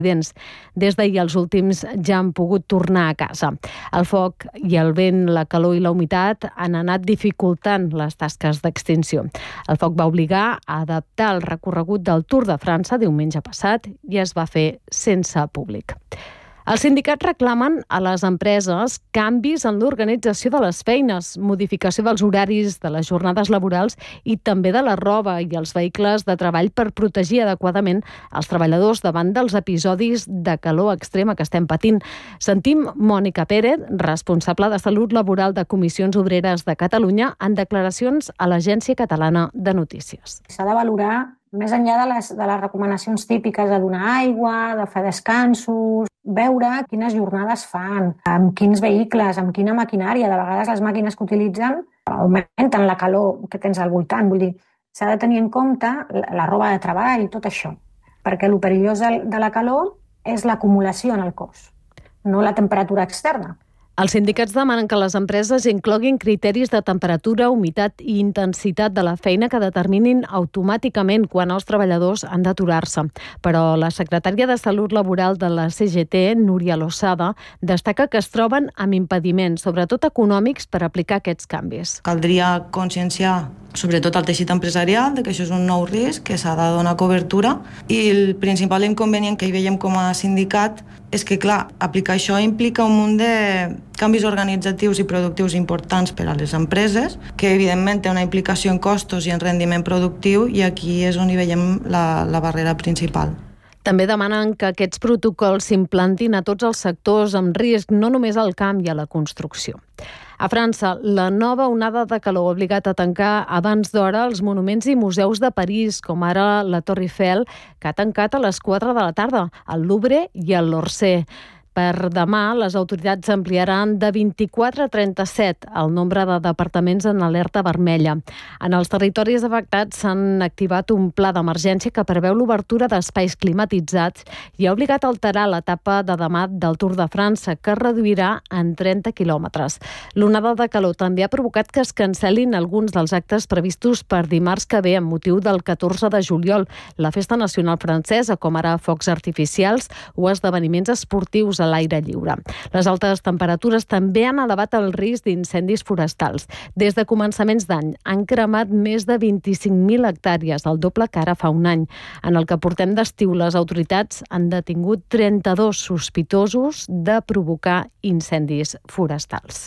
Des d'ahir els últims ja han pogut tornar a casa. El foc i el vent, la calor i la humitat han anat dificultant les tasques d'extinció. El foc va obligar a adaptar el recorregut del Tour de França diumenge passat i es va fer sense públic. Els sindicats reclamen a les empreses canvis en l'organització de les feines, modificació dels horaris de les jornades laborals i també de la roba i els vehicles de treball per protegir adequadament els treballadors davant dels episodis de calor extrema que estem patint. Sentim Mònica Pérez, responsable de Salut Laboral de Comissions Obreres de Catalunya, en declaracions a l'Agència Catalana de Notícies. S'ha de valorar, més enllà de les recomanacions típiques de donar aigua, de fer descansos, veure quines jornades fan, amb quins vehicles, amb quina maquinària. De vegades les màquines que utilitzen augmenten la calor que tens al voltant. Vull dir, s'ha de tenir en compte la roba de treball i tot això, perquè el perillós de la calor és l'acumulació en el cos, no la temperatura externa. Els sindicats demanen que les empreses incloguin criteris de temperatura, humitat i intensitat de la feina que determinin automàticament quan els treballadors han d'aturar-se. Però la secretària de Salut Laboral de la CGT, Núria Losada, destaca que es troben amb impediments, sobretot econòmics, per aplicar aquests canvis. Caldria conscienciar sobretot al teixit empresarial, que això és un nou risc, que s'ha de donar cobertura, i el principal inconvenient que hi veiem com a sindicat és que, clar, aplicar això implica un munt de canvis organitzatius i productius importants per a les empreses, que evidentment té una implicació en costos i en rendiment productiu, i aquí és on hi veiem la barrera principal. També demanen que aquests protocols s'implantin a tots els sectors amb risc, no només al camp i a la construcció. A França, la nova onada de calor ha obligat a tancar abans d'hora els monuments i museus de París, com ara la Torre Eiffel, que ha tancat a les 4 de la tarda, el Louvre i el l'Orsay. Per demà, les autoritats ampliaran de 24 a 37 el nombre de departaments en alerta vermella. En els territoris afectats s'han activat un pla d'emergència que preveu l'obertura d'espais climatitzats i ha obligat a alterar l'etapa de demà del Tour de França, que es reduirà en 30 quilòmetres. L'onada de calor també ha provocat que es cancel·lin alguns dels actes previstos per dimarts que ve amb motiu del 14 de juliol, la festa nacional francesa, com ara focs artificials o esdeveniments esportius a l'aire lliure. Les altes temperatures també han elevat el risc d'incendis forestals. Des de començaments d'any han cremat més de 25.000 hectàrees, el doble que ara fa un any. En el que portem d'estiu, les autoritats han detingut 32 sospitosos de provocar incendis forestals.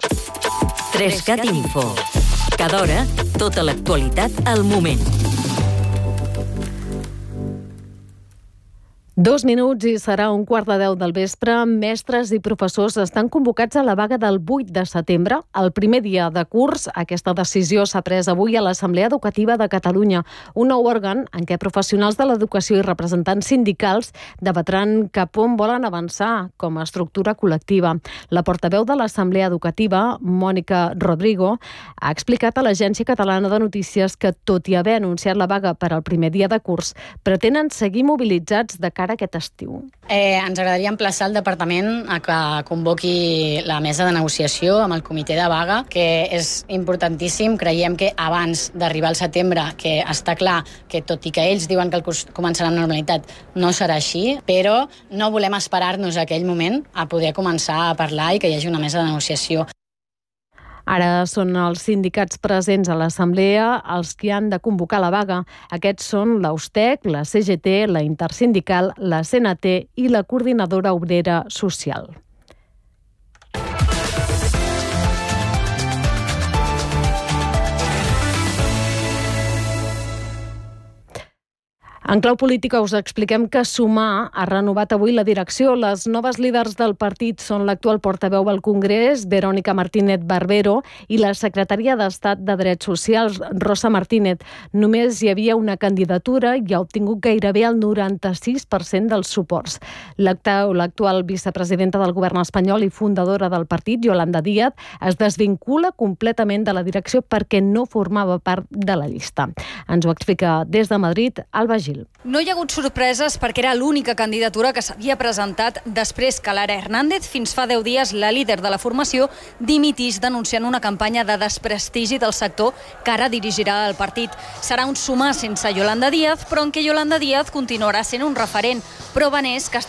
3CAT Info. Cada hora, tota l'actualitat al moment. 2 minuts i serà 1:15 del vespre. Mestres i professors estan convocats a la vaga del 8 de setembre, el primer dia de curs. Aquesta decisió s'ha pres avui a l'Assemblea Educativa de Catalunya, un nou òrgan en què professionals de l'educació i representants sindicals debatran cap on volen avançar com a estructura col·lectiva. La portaveu de l'Assemblea Educativa, Mònica Rodrigo, ha explicat a l'Agència Catalana de Notícies que, tot i haver anunciat la vaga per al primer dia de curs, pretenen seguir mobilitzats de cara aquest estiu. Ens agradaria emplaçar el departament a que convoqui la mesa de negociació amb el comitè de vaga, que és importantíssim. Creiem que abans d'arribar al setembre, que està clar que tot i que ells diuen que el curs començarà amb normalitat, no serà així, però no volem esperar-nos a aquell moment a poder començar a parlar i que hi hagi una mesa de negociació. Ara són els sindicats presents a l'Assemblea els que han de convocar la vaga. Aquests són la USTEC, la CGT, la Intersindical, la CNT i la Coordinadora Obrera Social. En clau política us expliquem que Sumar ha renovat avui la direcció. Les noves líders del partit són l'actual portaveu al Congrés, Verónica Martínez Barbero, i la secretària d'Estat de Drets Socials, Rosa Martínez. Només hi havia una candidatura i ha obtingut gairebé el 96% dels suports. L'actual vicepresidenta del govern espanyol i fundadora del partit, Yolanda Díaz, es desvincula completament de la direcció perquè no formava part de la llista. Ens ho explica des de Madrid, Alba Gil. Gil. No hi ha hagut sorpreses perquè era l'única candidatura que s'havia presentat després que Lara Hernández, fins fa 10 dies la líder de la formació, dimitís denunciant una campanya de desprestigi del sector que ara dirigirà el partit. Serà un sumar sense Yolanda Díaz, però en què Yolanda Díaz continuarà sent un referent. Prova n'és que